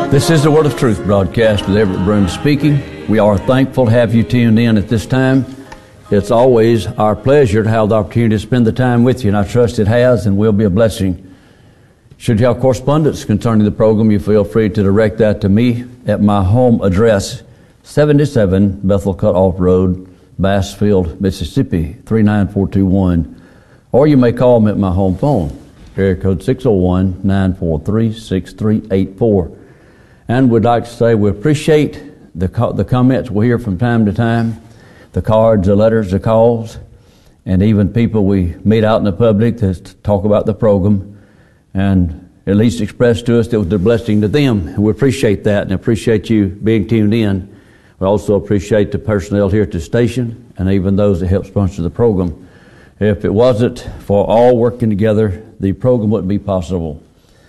This is the Word of Truth broadcast with Everett Broom speaking. We are thankful to have you tuned in at this time. It's always our pleasure to have the opportunity to spend the time with you, and I trust it has and will be a blessing. Should you have correspondence concerning the program, you feel free to direct that to me at my home address, 77 Bethel Cutoff Road, Bassfield, Mississippi, 39421. Or you may call me at my home phone, area code 601-943-6384. And we'd like to say we appreciate the comments we hear from time to time, the cards, the letters, the calls, and even people we meet out in the public to talk about the program and at least express to us that it was a blessing to them. And we appreciate that and appreciate you being tuned in. We also appreciate the personnel here at the station and even those that help sponsor the program. If it wasn't for all working together, the program wouldn't be possible.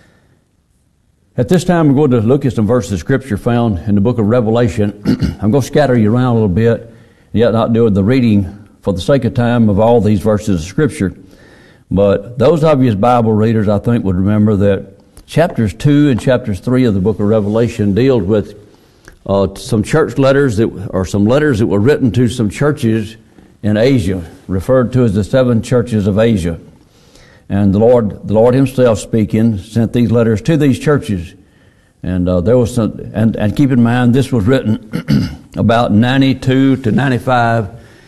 At this time, we're going to look at some verses of Scripture found in the book of Revelation. I'm going to scatter you around a little bit, yet not do the reading for the sake of time of all these verses of Scripture. But those of you as Bible readers, I think, would remember that chapters 2 and chapters 3 of the book of Revelation deal with some church letters some letters that were written to some churches in Asia, referred to as the 7 churches of Asia. And the Lord Himself speaking sent these letters to these churches, and there was some. And keep in mind, this was written about 92 to 95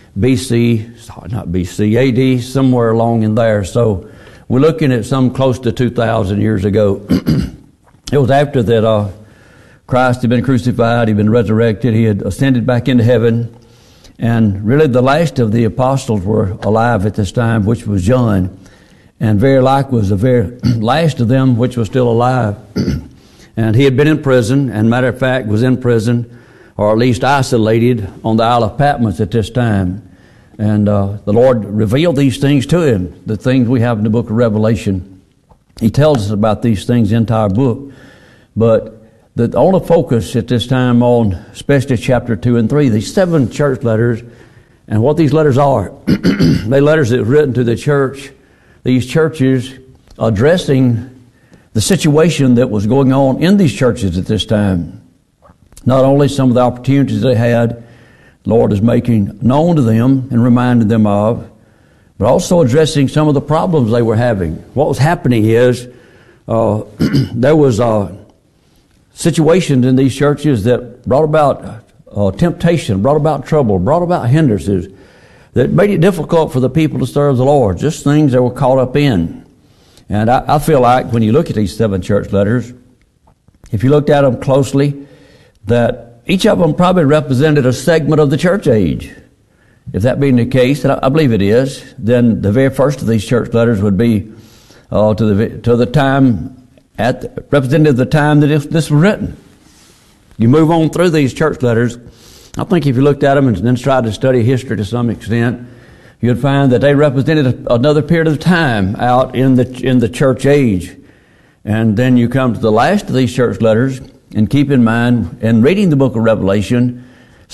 BC, not BC, AD, somewhere along in there. So we're looking at some close to 2,000 years ago. It was after that Christ had been crucified, He'd been resurrected, He had ascended back into heaven, and really the last of the apostles were alive at this time, which was John. And very like was the very last of them which was still alive. And he had been in prison, and matter of fact was in prison, or at least isolated on the Isle of Patmos at this time. And the Lord revealed these things to him, the things we have in the book of Revelation. He tells us about these things in the entire book. But the only focus at this time on, especially chapter 2 and 3, these 7 church letters, and what these letters are. They're letters that were written to the church, these churches addressing the situation that was going on in these churches at this time. Not only some of the opportunities they had, the Lord is making known to them and reminding them of, but also addressing some of the problems they were having. What was happening is there was situations in these churches that brought about temptation, brought about trouble, brought about hindrances, that made it difficult for the people to serve the Lord, just things they were caught up in. And I feel like when you look at these 7 church letters, if you looked at them closely, that each of them probably represented a segment of the church age. If that being the case, and I believe it is, then the very first of these church letters would be to the time, representative of the time that this was written. You move on through these church letters, I think if you looked at them and then tried to study history to some extent, you'd find that they represented another period of time out in the church age. And then you come to the last of these church letters, and keep in mind, in reading the book of Revelation,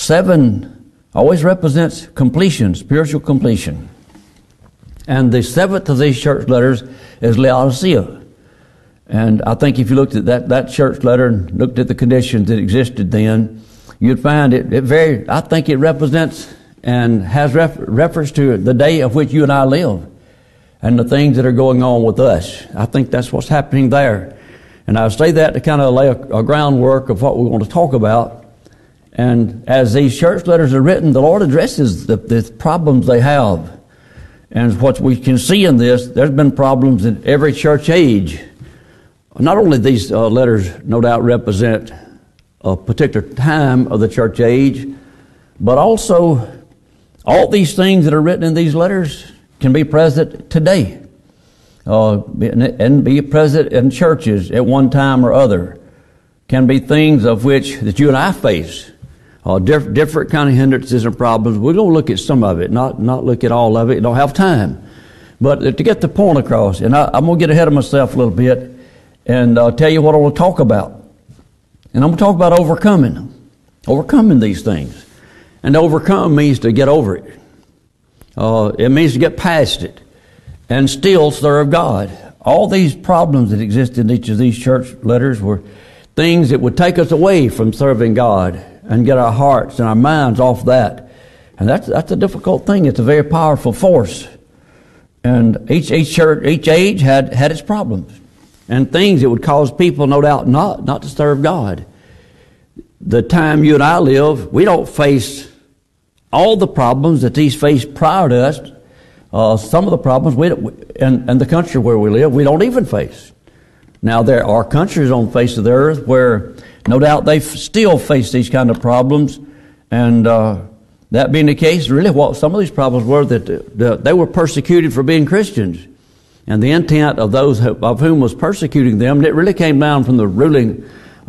7 always represents completion, spiritual completion. And the 7th of these church letters is Laodicea. And I think if you looked at that church letter and looked at the conditions that existed then, you'd find I think it represents and has reference to the day of which you and I live and the things that are going on with us. I think that's what's happening there. And I say that to kind of lay a groundwork of what we want to talk about. And as these church letters are written, the Lord addresses the problems they have. And what we can see in this, there's been problems in every church age. Not only these letters no doubt represent a particular time of the church age, but also all these things that are written in these letters can be present today, and be present in churches at one time or other. Can be things of which that you and I face, different kind of hindrances and problems. We're going to look at some of it, not look at all of it. Don't have time, but to get the point across. And I'm going to get ahead of myself a little bit and tell you what I want to talk about. And I'm going to talk about overcoming these things. And to overcome means to get over it. It means to get past it and still serve God. All these problems that exist in each of these church letters things that would take us away from serving God and get our hearts and our minds off that. And that's a difficult thing. It's a very powerful force. And each church, each age had its problems and things that would cause people, no doubt, not to serve God. The time you and I live, we don't face all the problems that these faced prior to us. Some of the problems in the country where we live, we don't even face. Now, there are countries on the face of the earth where, no doubt, they still face these kind of problems. And that being the case, really what some of these problems were, that they were persecuted for being Christians. And the intent of those of whom was persecuting them, it really came down from the ruling,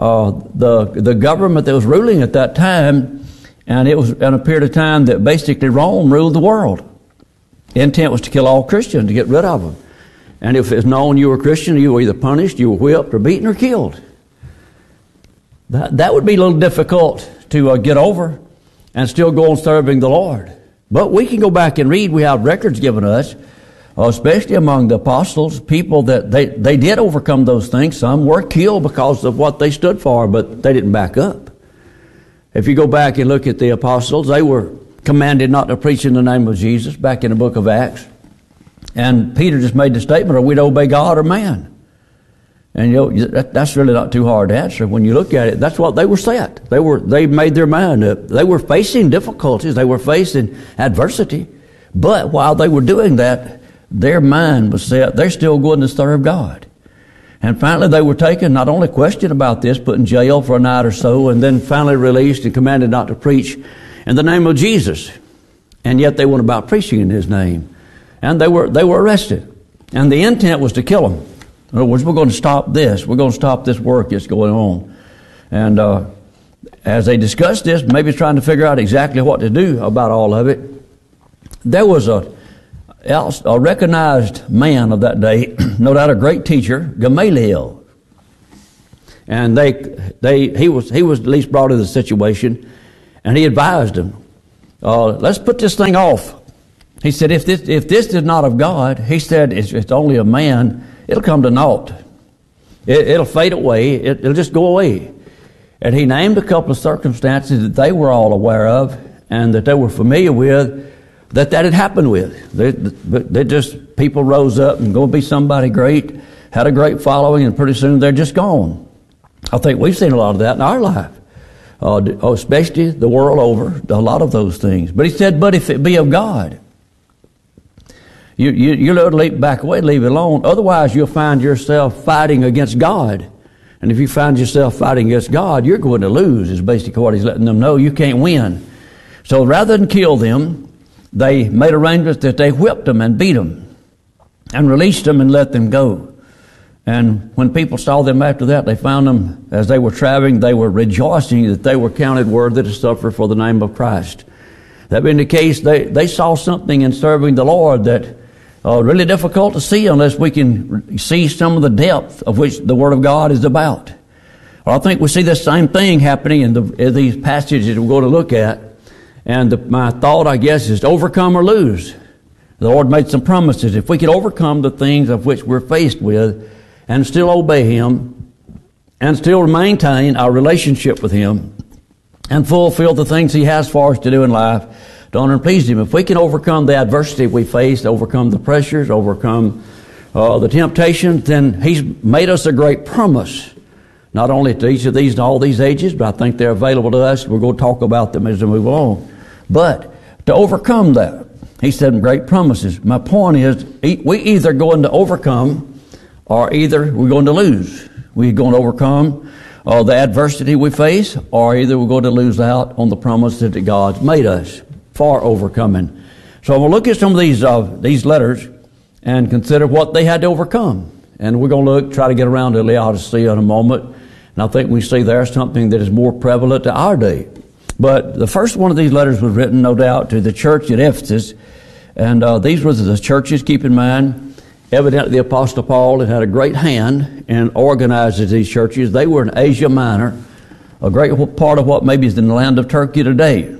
the government that was ruling at that time. And it was in a period of time that basically Rome ruled the world. The intent was to kill all Christians, to get rid of them. And if it's known you were Christian, you were either punished, you were whipped, or beaten, or killed. That would be a little difficult to get over and still go on serving the Lord. But we can go back and read. We have records given us, especially among the apostles, people that they did overcome those things. Some were killed because of what they stood for, but they didn't back up. If you go back and look at the apostles, they were commanded not to preach in the name of Jesus back in the book of Acts. And Peter just made the statement, are we to obey God or man? And that's really not too hard to answer. When you look at it, that's what they were set. They made their mind up. They were facing difficulties. They were facing adversity. But while they were doing that, their mind was set. They're still going to serve God. And finally they were taken, not only questioned about this, put in jail for a night or so, and then finally released and commanded not to preach in the name of Jesus. And yet they went about preaching in His name. And they were arrested. And the intent was to kill them. In other words, we're going to stop this. We're going to stop this work that's going on. And as they discussed this, maybe trying to figure out exactly what to do about all of it, there was a recognized man of that day, no doubt a great teacher, Gamaliel. And he was at least brought into the situation, and he advised them, let's put this thing off. He said, if this is not of God, he said, it's only a man, it'll come to naught. It'll fade away. It'll just go away. And he named a couple of circumstances that they were all aware of and that they were familiar with that had happened with. They just, people rose up and going to be somebody great, had a great following, and pretty soon they're just gone. I think we've seen a lot of that in our life. Especially the world over, a lot of those things. But he said, but if it be of God, you let it back away, leave it alone. Otherwise, you'll find yourself fighting against God. And if you find yourself fighting against God, you're going to lose, is basically what he's letting them know. You can't win. So rather than kill them, they made arrangements that they whipped them and beat them and released them and let them go. And when people saw them after that, they found them as they were traveling, they were rejoicing that they were counted worthy to suffer for the name of Christ. That being the case, they saw something in serving the Lord that really difficult to see unless we can see some of the depth of which the Word of God is about. Well, I think we see the same thing happening in these passages we're going to look at. And my thought, I guess, is to overcome or lose. The Lord made some promises. If we could overcome the things of which we're faced with and still obey Him and still maintain our relationship with Him and fulfill the things He has for us to do in life, to honor and please Him. If we can overcome the adversity we face, overcome the pressures, overcome the temptations, then He's made us a great promise. Not only to each of these and all these ages, but I think they're available to us. We're going to talk about them as we move along. But to overcome that, He said great promises. My point is, we either going to overcome or either we're going to lose. We're going to overcome the adversity we face, or either we're going to lose out on the promises that God's made us for overcoming. So we'll look at some of these letters and consider what they had to overcome. And we're going to try to get around to Laodicea in a moment. And I think we see there something that is more prevalent to our day. But the first one of these letters was written, no doubt, to the church at Ephesus. And these were the churches, keep in mind, evidently the Apostle Paul had a great hand in organizing these churches. They were in Asia Minor, a great part of what maybe is in the land of Turkey today.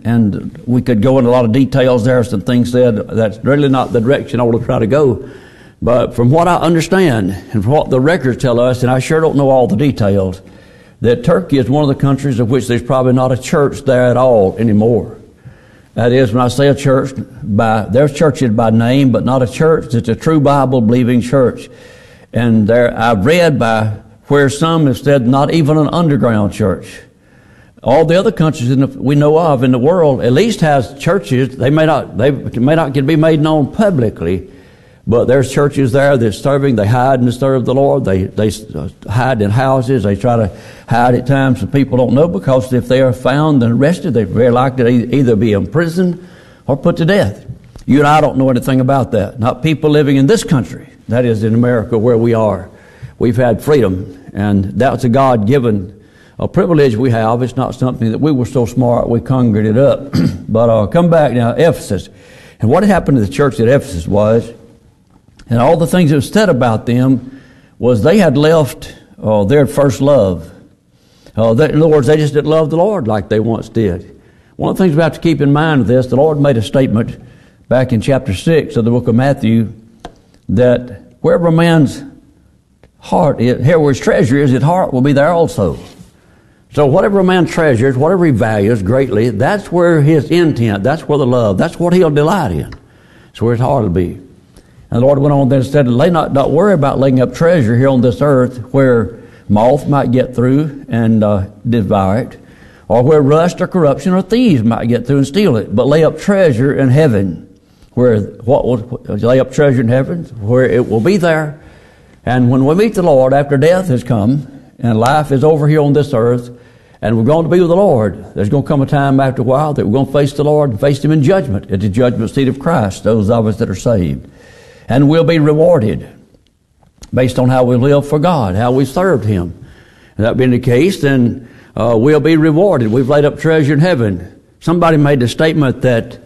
And we could go into a lot of details there, some things said. That's really not the direction I want to try to go But from what I understand and from what the records tell us, and I sure don't know all the details, that Turkey is one of the countries of which there's probably not a church there at all anymore. That is, when I say a church, there's churches by name, but not a church. It's a true Bible-believing church. And I've read by where some have said not even an underground church. All the other countries we know of in the world at least has churches. They may not be made known publicly, but there's churches there that's serving. They hide and serve the Lord. They hide in houses. They try to hide at times so people don't know, because if they are found and arrested, they're very likely to either be imprisoned or put to death. You and I don't know anything about that. Not people living in this country. That is in America where we are. We've had freedom, and that's a God-given privilege we have. It's not something that we were so smart we conjured it up. But come back now, Ephesus. And what happened to the church at Ephesus was, and all the things that were said about them, was they had left their first love. In other words, they just didn't love the Lord like they once did. One of the things we have to keep in mind of this, the Lord made a statement back in chapter 6 of the book of Matthew, that wherever a man's heart is, here where his treasure is, his heart will be there also. So whatever a man treasures, whatever he values greatly, that's where his intent, that's where the love, that's what he'll delight in. That's where his heart will be. And the Lord went on then and said, not worry about laying up treasure here on this earth where moth might get through and devour it, or where rust or corruption or thieves might get through and steal it. But lay up treasure in heaven, lay up treasure in heaven, where it will be there. And when we meet the Lord after death has come and life is over here on this earth, and we're going to be with the Lord, there's going to come a time after a while that we're going to face the Lord and face Him in judgment at the judgment seat of Christ, those of us that are saved. And we'll be rewarded based on how we live for God, how we served Him. And that being the case, then we'll be rewarded. We've laid up treasure in heaven. Somebody made the statement that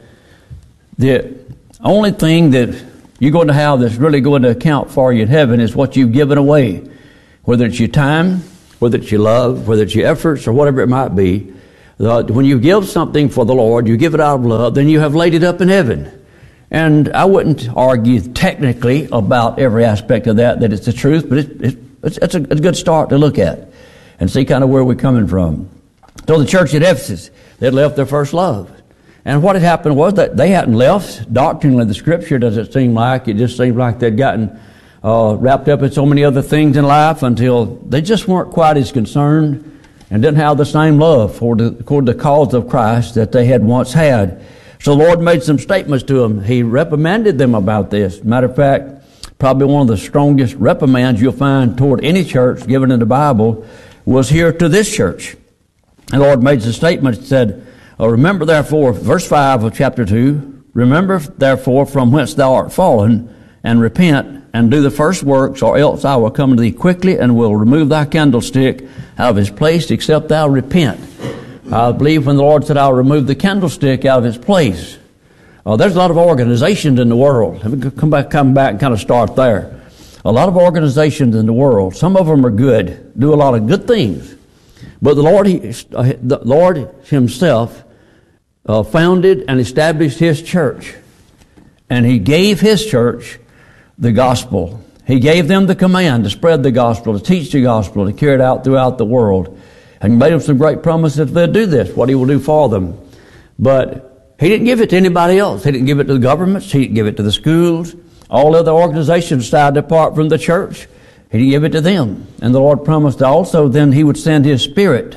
the only thing that you're going to have that's really going to account for you in heaven is what you've given away, whether it's your time, whether it's your love, whether it's your efforts, or whatever it might be. When you give something for the Lord, you give it out of love, then you have laid it up in heaven. And I wouldn't argue technically about every aspect of that it's the truth, but it's a good start to look at and see kind of where we're coming from. So the church at Ephesus, they'd left their first love. And what had happened was that they hadn't left doctrinally the Scripture, does it seem like. It just seemed like they'd gotten wrapped up in so many other things in life until they just weren't quite as concerned and didn't have the same love for the cause of Christ that they had once had. So the Lord made some statements to them. He reprimanded them about this. Matter of fact, probably one of the strongest reprimands you'll find toward any church given in the Bible was here to this church. And the Lord made some statements and said, remember therefore, verse 5 of chapter 2, remember therefore from whence thou art fallen, and repent, and do the first works, or else I will come to thee quickly, and will remove thy candlestick out of his place, except thou repent. I believe when the Lord said, I'll remove the candlestick out of its place, there's a lot of organizations in the world. Let me come back and kind of start there. A lot of organizations in the world. Some of them are good, do a lot of good things. But the Lord Himself founded and established His church. And He gave His church the gospel. He gave them the command to spread the gospel, to teach the gospel, to carry it out throughout the world. And He made them some great promises if they'll do this, what He will do for them. But He didn't give it to anybody else. He didn't give it to the governments. He didn't give it to the schools. All other organizations decided apart from the church. He didn't give it to them. And the Lord promised also then He would send His Spirit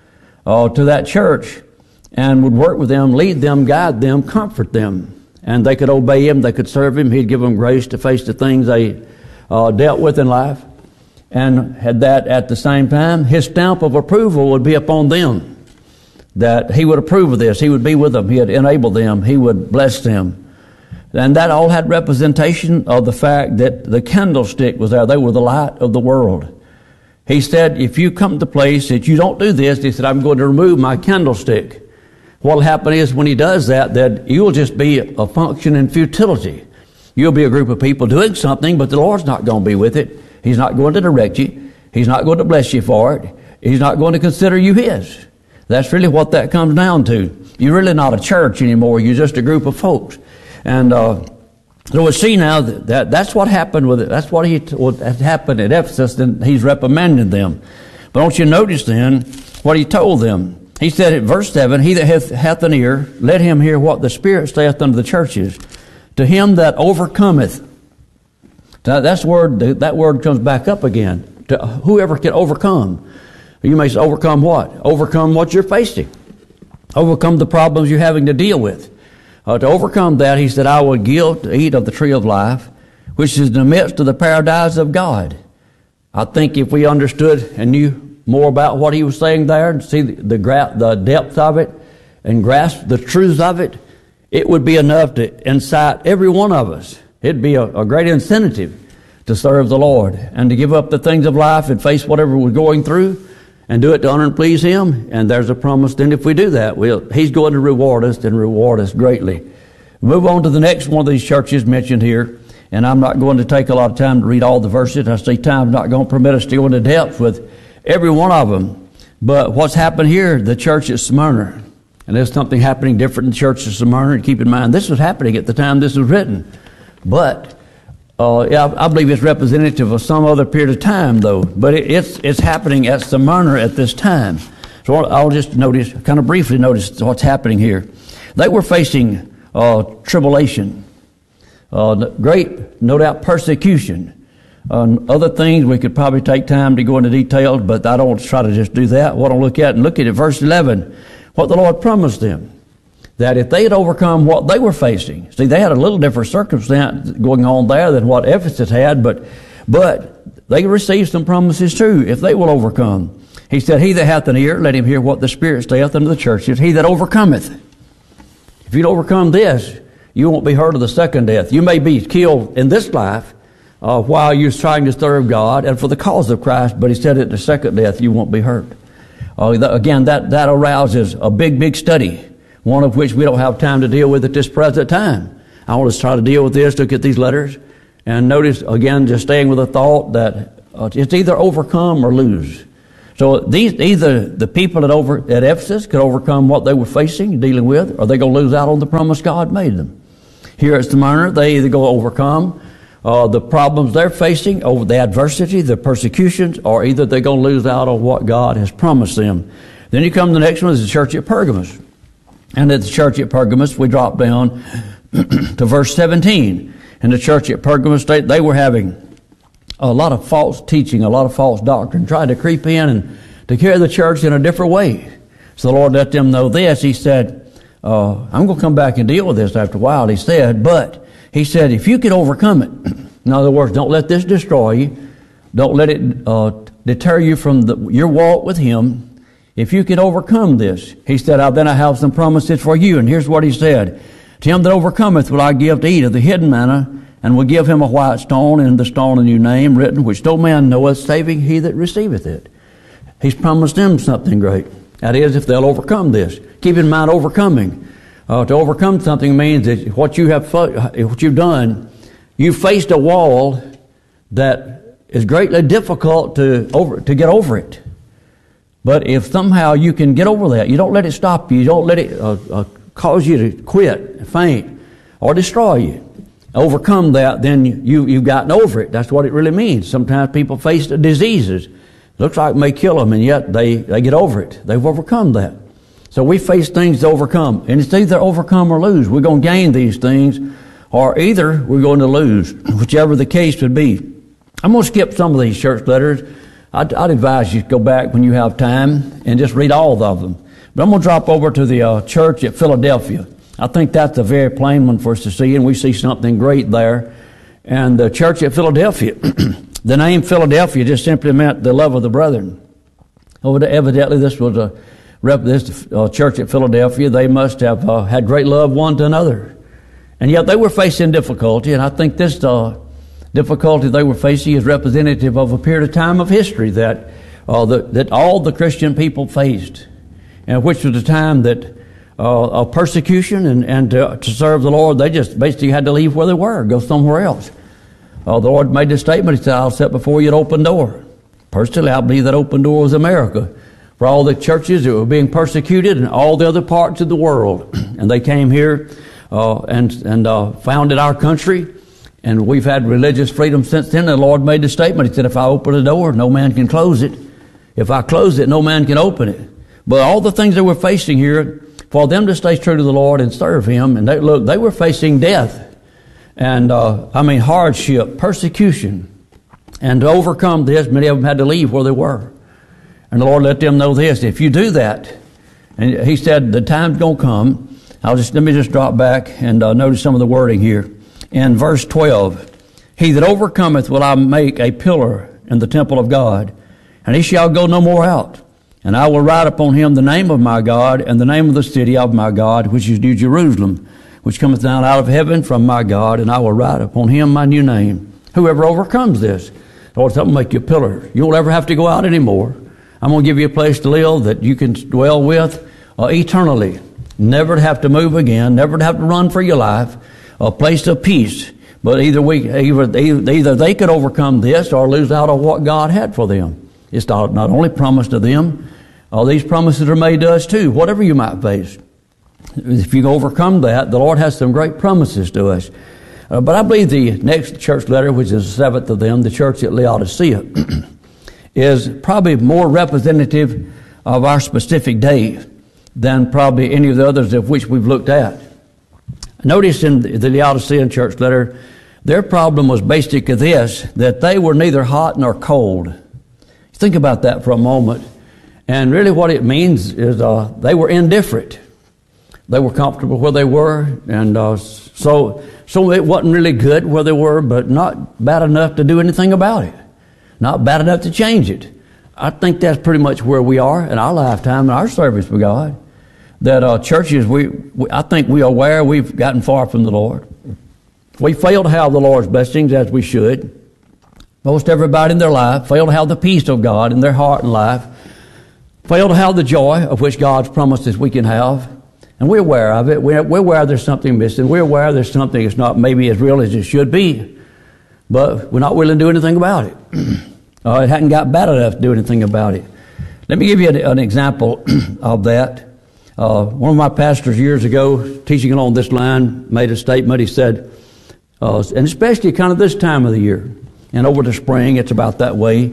to that church and would work with them, lead them, guide them, comfort them. And they could obey Him. They could serve Him. He'd give them grace to face the things they dealt with in life. And had that at the same time, His stamp of approval would be upon them. That He would approve of this. He would be with them. He'd enable them. He would bless them. And that all had representation of the fact that the candlestick was there. They were the light of the world. He said, if you come to the place that you don't do this, He said, I'm going to remove my candlestick. What will happen is when He does that you'll just be a function in futility. You'll be a group of people doing something, but the Lord's not going to be with it. He's not going to direct you. He's not going to bless you for it. He's not going to consider you His. That's really what that comes down to. You're really not a church anymore. You're just a group of folks. And So we see now that's what happened with it. That's what had happened at Ephesus, and he's reprimanding them. But don't you notice then what he told them? He said at verse 7, he that hath an ear, let him hear what the Spirit saith unto the churches. To him that overcometh. Now that word comes back up again. To whoever can overcome. You may say, overcome what? Overcome what you're facing. Overcome the problems you're having to deal with. To overcome that, he said, I will give to eat of the tree of life, which is in the midst of the paradise of God. I think if we understood and knew more about what he was saying there and see the depth of it and grasp the truth of it, it would be enough to incite every one of us. It'd be a great incentive to serve the Lord and to give up the things of life and face whatever we're going through and do it to honor and please him. And there's a promise then if we do that, he's going to reward us and reward us greatly. Move on to the next one of these churches mentioned here. And I'm not going to take a lot of time to read all the verses. I see time's not going to permit us to go into depth with every one of them. But what's happened here, the church at Smyrna. And there's something happening different in the church at Smyrna. And keep in mind, this was happening at the time this was written. But I believe it's representative of some other period of time, though. But it's happening at Smyrna at this time. So I'll just kind of briefly notice what's happening here. They were facing tribulation, great, no doubt, persecution. Other things we could probably take time to go into details, but I don't want to try to just do that. What I'll look at verse 11, what the Lord promised them. That if they had overcome what they were facing, see, they had a little different circumstance going on there than what Ephesus had, but they received some promises too, if they will overcome. He said, he that hath an ear, let him hear what the Spirit saith unto the churches. He that overcometh. If you'd overcome this, you won't be hurt of the second death. You may be killed in this life while you're trying to serve God and for the cause of Christ, but he said at the second death you won't be hurt. Again, that arouses a big study, one of which we don't have time to deal with at this present time. I want to try to deal with this, look at these letters, and notice, again, just staying with the thought that it's either overcome or lose. So either the people at Ephesus could overcome what they were facing, dealing with, or they're going to lose out on the promise God made them. Here at Smyrna, they either go overcome the problems they're facing, over the adversity, the persecutions, or either they're going to lose out on what God has promised them. Then you come to the next one, is the church at Pergamos. And at the church at Pergamos, we drop down to verse 17. In the church at Pergamos, they were having a lot of false teaching, a lot of false doctrine, trying to creep in and to carry the church in a different way. So the Lord let them know this. He said, I'm going to come back and deal with this after a while, he said. But he said, if you can overcome it, in other words, don't let this destroy you. Don't let it deter you from your walk with him. If you can overcome this, he said, then I have some promises for you. And here's what he said. To him that overcometh will I give to eat of the hidden manna, and will give him a white stone, and the stone a new name written, which no man knoweth, saving he that receiveth it. He's promised them something great. That is, if they'll overcome this. Keep in mind, overcoming. To overcome something means that what you've done, you faced a wall that is greatly difficult to get over it. But if somehow you can get over that, you don't let it stop you, you don't let it cause you to quit, faint, or destroy you. Overcome that, then you've gotten over it. That's what it really means. Sometimes people face diseases. Looks like it may kill them, and yet they get over it. They've overcome that. So we face things to overcome. And it's either overcome or lose. We're going to gain these things, or either we're going to lose, whichever the case would be. I'm going to skip some of these church letters. I'd advise you to go back when you have time and just read all of them. But I'm going to drop over to the church at Philadelphia. I think that's a very plain one for us to see, and we see something great there. And the church at Philadelphia, the name Philadelphia just simply meant the love of the brethren. Evidently, this was this church at Philadelphia. They must have had great love one to another. And yet they were facing difficulty, and I think this difficulty they were facing is representative of a period of time of history that all the Christian people faced, and which was a time that of persecution and to serve the Lord, they just basically had to leave where they were, go somewhere else. The Lord made this statement. He said, I'll set before you an open door. Personally, I believe that open door was America. For all the churches that were being persecuted in all the other parts of the world. And they came here and founded our country. And we've had religious freedom since then. The Lord made the statement. He said, if I open the door, no man can close it. If I close it, no man can open it. But all the things that we're facing here, for them to stay true to the Lord and serve Him, and they were facing death. And, hardship, persecution. And to overcome this, many of them had to leave where they were. And the Lord let them know this. If you do that, and He said, the time's going to come. Let me just drop back and notice some of the wording here. In verse 12, he that overcometh will I make a pillar in the temple of God, and he shall go no more out. And I will write upon him the name of my God, and the name of the city of my God, which is New Jerusalem, which cometh down out of heaven from my God, and I will write upon him my new name. Whoever overcomes this, the Lord said, I'll make you a pillar. You won't ever have to go out anymore. I'm going to give you a place to live that you can dwell with eternally. Never to have to move again, never to have to run for your life. A place of peace. But either they could overcome this or lose out on what God had for them. It's not only promised to them, all these promises are made to us too, whatever you might face. If you overcome that, the Lord has some great promises to us. But I believe the next church letter, which is the seventh of them, the church at Laodicea, is probably more representative of our specific day than probably any of the others of which we've looked at. Notice in the Laodicean church letter, their problem was basically this, that they were neither hot nor cold. Think about that for a moment. And really what it means is they were indifferent. They were comfortable where they were, and so it wasn't really good where they were, but not bad enough to do anything about it. Not bad enough to change it. I think that's pretty much where we are in our lifetime, in our service with God. That churches, I think we are aware we've gotten far from the Lord. We fail to have the Lord's blessings as we should. Most everybody in their life fail to have the peace of God in their heart and life. Fail to have the joy of which God's promises we can have. And we're aware of it. We're aware there's something missing. We're aware there's something that's not maybe as real as it should be. But we're not willing to do anything about it. It hadn't got bad enough to do anything about it. Let me give you an example of that. One of my pastors years ago, teaching along this line, made a statement. He said, and especially kind of this time of the year, and over the spring, it's about that way.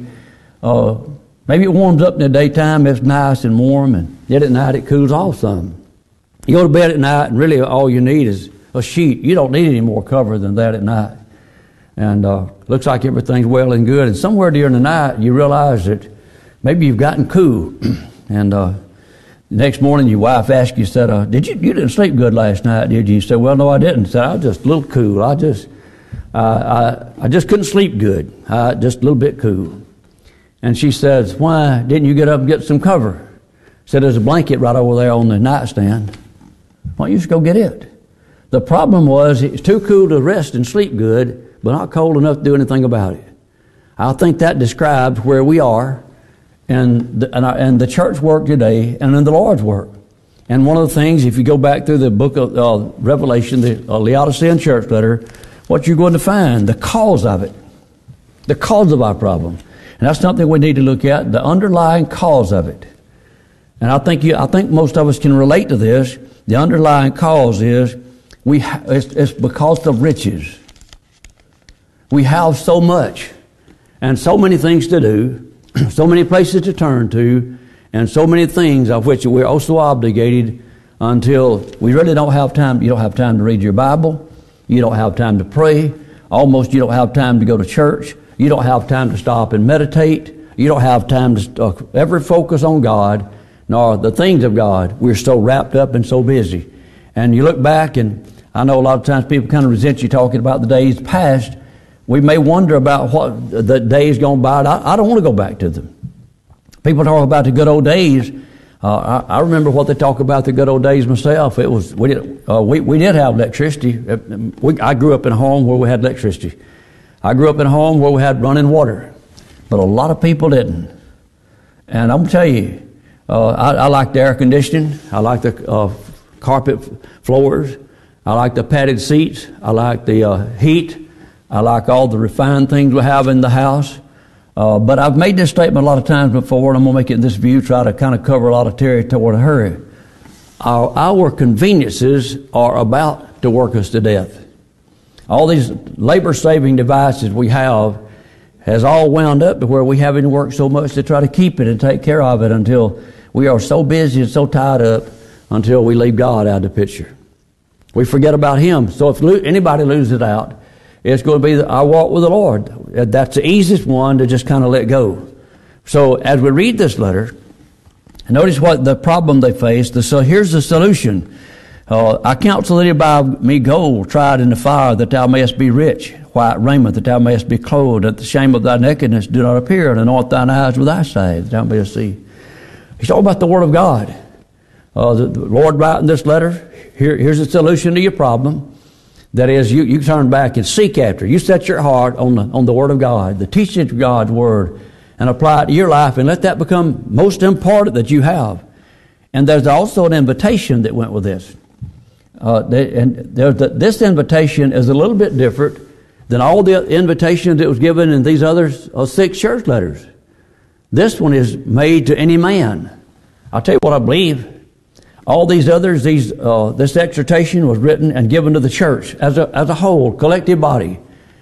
Maybe it warms up in the daytime, it's nice and warm, and yet at night it cools off some. You go to bed at night, and really all you need is a sheet. You don't need any more cover than that at night. And looks like everything's well and good. And somewhere during the night, you realize that maybe you've gotten cool. And the next morning, your wife asked you, said, you didn't sleep good last night, did you? You said, well, no, I didn't. Said, I was just a little cool. I just couldn't sleep good. Just a little bit cool. And she says, why didn't you get up and get some cover? Said, there's a blanket right over there on the nightstand. Why don't you just go get it? The problem was it's too cool to rest and sleep good, but not cold enough to do anything about it. I think that describes where we are and the church work today and in the Lord's work. And one of the things, if you go back through the book of Revelation, the Laodicean church letter, what you're going to find, the cause of it, the cause of our problem. And that's something we need to look at, the underlying cause of it. And I think most of us can relate to this. The underlying cause is it's because of riches. We have so much and so many things to do, so many places to turn to, and so many things of which we're also obligated until we really don't have time. You don't have time to read your Bible. You don't have time to pray. Almost you don't have time to go to church. You don't have time to stop and meditate. You don't have time to ever focus on God, nor the things of God. We're so wrapped up and so busy. And you look back, and I know a lot of times people kind of resent you talking about the days past. We may wonder about what the days gone by. I don't want to go back to them. People talk about the good old days. I remember what they talk about the good old days myself. It was we did have electricity. I grew up in a home where we had electricity. I grew up in a home where we had running water, but a lot of people didn't. And I'm gonna tell you, I like the air conditioning. I like the carpet floors. I like the padded seats. I like the heat. I like all the refined things we have in the house. But I've made this statement a lot of times before, and I'm going to make it in this view, try to kind of cover a lot of territory in a hurry. Our conveniences are about to work us to death. All these labor-saving devices we have has all wound up to where we haven't worked so much to try to keep it and take care of it until we are so busy and so tied up until we leave God out of the picture. We forget about Him. So if anybody loses it out, it's going to be our walk with the Lord. That's the easiest one to just kind of let go. So as we read this letter, notice what the problem they faced. So here's the solution. I counsel thee to buy me gold tried in the fire, that thou mayest be rich, white raiment, that thou mayest be clothed, that the shame of thy nakedness do not appear, and anoint thine eyes with eye salve, that thou mayest see. He's talking about the Word of God. The Lord writing this letter, here's the solution to your problem. That is, you turn back and seek after. You set your heart on the Word of God, the teaching of God's Word, and apply it to your life, and let that become most important that you have. And there's also an invitation that went with this. This invitation is a little bit different than all the invitations that was given in these other 6 church letters. This one is made to any man. I'll tell you what I believe. All these others, this exhortation was written and given to the church as a whole, collective body.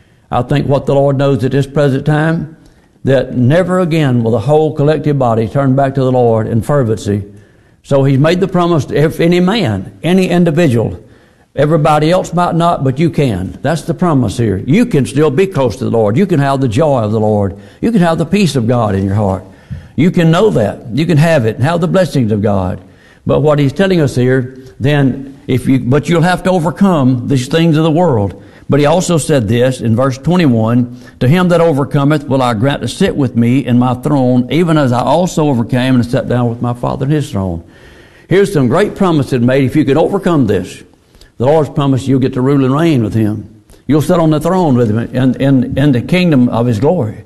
I think what the Lord knows at this present time, that never again will the whole collective body turn back to the Lord in fervency. So He's made the promise to if any man, any individual. Everybody else might not, but you can. That's the promise here. You can still be close to the Lord. You can have the joy of the Lord. You can have the peace of God in your heart. You can know that. You can have it and have the blessings of God. But what He's telling us here, then, but you'll have to overcome these things of the world. But He also said this in verse 21, to him that overcometh will I grant to sit with me in my throne, even as I also overcame and sat down with my Father in His throne. Here's some great promises made. If you can overcome this, the Lord's promised you'll get to rule and reign with Him. You'll sit on the throne with Him in the kingdom of His glory.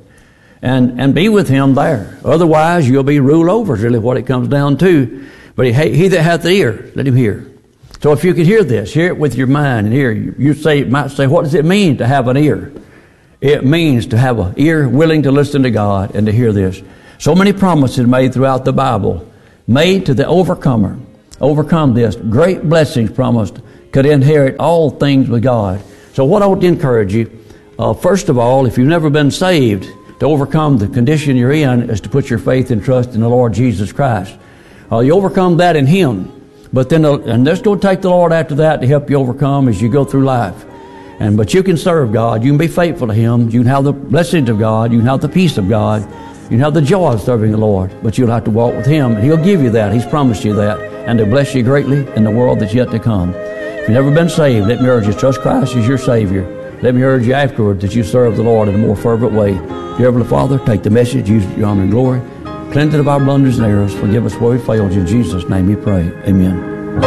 And be with Him there. Otherwise, you'll be ruled over, is really what it comes down to. But he that hath the ear, let him hear. So if you could hear this, hear it with your mind and hear. You might say, what does it mean to have an ear? It means to have an ear willing to listen to God and to hear this. So many promises made throughout the Bible, made to the overcomer. Overcome this. Great blessings promised, could inherit all things with God. So what I would encourage you, first of all, if you've never been saved, to overcome the condition you're in is to put your faith and trust in the Lord Jesus Christ. You overcome that in Him. But then, and that's going to take the Lord after that to help you overcome as you go through life. But you can serve God. You can be faithful to Him. You can have the blessings of God. You can have the peace of God. You can have the joy of serving the Lord. But you'll have to walk with Him. And He'll give you that. He's promised you that. And to bless you greatly in the world that's yet to come. If you've never been saved, let me urge you, trust Christ as your Savior. Let me urge you afterward that you serve the Lord in a more fervent way. Dear Heavenly Father, take the message, use your honor and glory. Cleanse it of our blunders and errors. Forgive us where we failed you. In Jesus' name we pray. Amen.